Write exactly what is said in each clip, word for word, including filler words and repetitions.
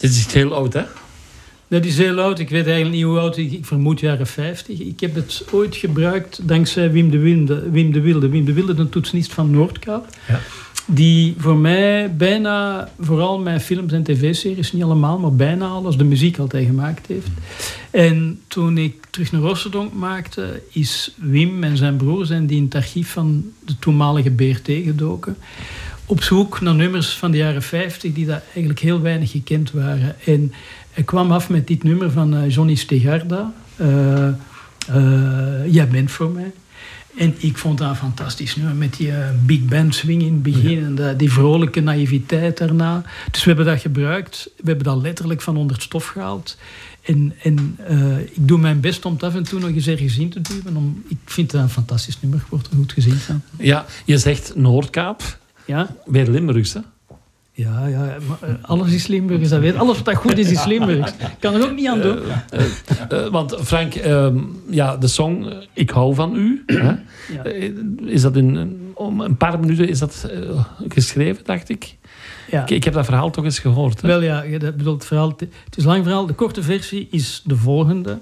Dit is heel oud, hè? Dat is heel oud. Ik weet eigenlijk niet hoe oud. Ik, ik vermoed jaren vijftig. Ik heb het ooit gebruikt dankzij Wim de Wilde. Wim de Wilde, Wim de Wilde, de toetsenist van Noordkaap. Ja. Die voor mij bijna, vooral mijn films en tv-series, niet allemaal, maar bijna alles, de muziek altijd gemaakt heeft. En toen ik terug naar Oosterdonk maakte, is Wim en zijn broer zijn die in het archief van de toenmalige B R T gedoken. Op zoek naar nummers van de jaren vijftig die daar eigenlijk heel weinig gekend waren. En hij kwam af met dit nummer van uh, Johnny Stegarda. Uh, uh, Jij bent voor mij. En ik vond dat een fantastisch nummer met die uh, big band swing in het begin. Ja. En de, die vrolijke naïviteit daarna. Dus we hebben dat gebruikt. We hebben dat letterlijk van onder het stof gehaald. En, en uh, ik doe mijn best om het af en toe nog eens ergens in te duwen. Om, ik vind dat een fantastisch nummer. Wordt er goed gezien van. Ja, je zegt Noordkaap. Ja. Weer Limburgs, hè? Ja, ja, maar, uh, alles is Limburgs, dat weet. Alles wat goed is, is Limburgs. Ik kan er ook niet aan doen. Uh, uh, uh, want Frank, uh, ja, de song uh, Ik hou van u, hè? Ja. Uh, is dat in om een paar minuten is dat uh, geschreven, dacht ik? Ja. ik? Ik heb dat verhaal toch eens gehoord. Hè? Wel ja, dat bedoelt het verhaal. Het is een lang verhaal. De korte versie is de volgende.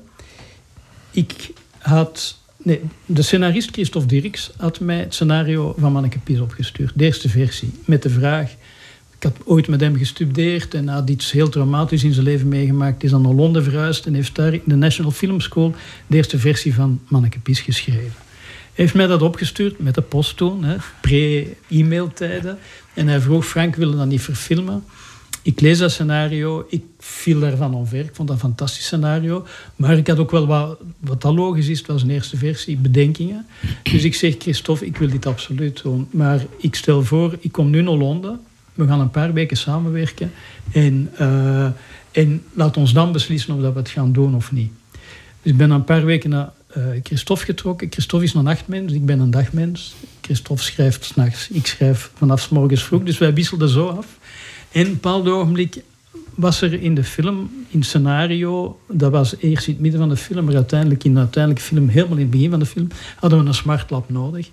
Ik had... Nee, de scenarist Christophe Dirks had mij het scenario van Manneke Pis opgestuurd. De eerste versie, met de vraag... Ik had ooit met hem gestudeerd en had iets heel traumatisch in zijn leven meegemaakt. Is dan naar Londen verhuisd en heeft daar in de National Film School de eerste versie van Manneke Pis geschreven. Hij heeft mij dat opgestuurd met de post toen, pre-e-mailtijden. En hij vroeg, Frank, wilde dat niet verfilmen? Ik lees dat scenario, ik viel daarvan omver. Ik vond dat een fantastisch scenario. Maar ik had ook wel wat, wat dat logisch is, het was een eerste versie, bedenkingen. Dus ik zeg, Christophe, ik wil dit absoluut doen. Maar ik stel voor, ik kom nu naar Londen. We gaan een paar weken samenwerken. En, uh, en laat ons dan beslissen of dat we het gaan doen of niet. Dus ik ben een paar weken naar uh, Christophe getrokken. Christophe is een nachtmens, ik ben een dagmens. Christophe schrijft 's nachts, ik schrijf vanaf 's morgens vroeg. Dus wij wisselden zo af. En op een bepaald ogenblik was er in de film, in het scenario... Dat was eerst in het midden van de film, maar uiteindelijk in de uiteindelijke film, helemaal in het begin van de film, hadden we een smartlap nodig.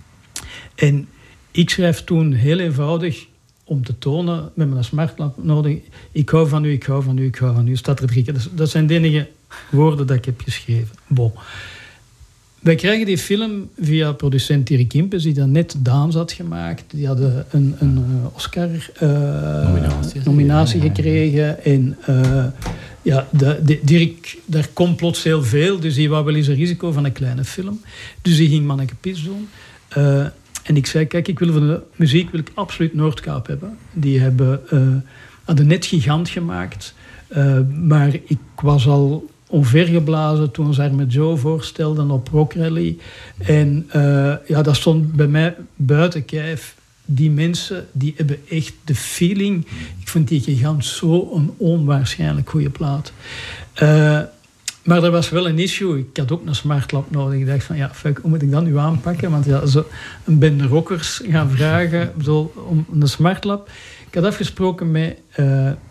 En ik schrijf toen heel eenvoudig... om te tonen, we hebben een smartlap nodig. Ik hou van u, ik hou van u, ik hou van u. Staat er drie keer. Dat, dat zijn de enige woorden dat ik heb geschreven. Bon. Wij krijgen die film via producent Dirk Impes, die dat net Daans had gemaakt. Die hadden een, een Oscar-nominatie uh, nominatie gekregen. En uh, ja, de, de, Dirk, daar komt plots heel veel. Dus die wou wel eens een risico van een kleine film. Dus die ging Manneke Pis doen. Uh, En ik zei, kijk, ik wil van de muziek wil ik absoluut Noordkaap hebben. Die hebben, uh, hadden net Gigant gemaakt. Uh, maar ik was al onvergeblazen toen ze haar met Joe voorstelden op Rock Rally. En uh, ja, dat stond bij mij buiten kijf. Die mensen, die hebben echt de feeling. Ik vond die Gigant zo een onwaarschijnlijk goede plaat. Uh, Maar er was wel een issue. Ik had ook een smartlap nodig. Ik dacht van, ja, fuck, hoe moet ik dat nu aanpakken? Want ja, zo een bende rockers gaan vragen bedoel, om een smartlap. Ik had afgesproken met uh,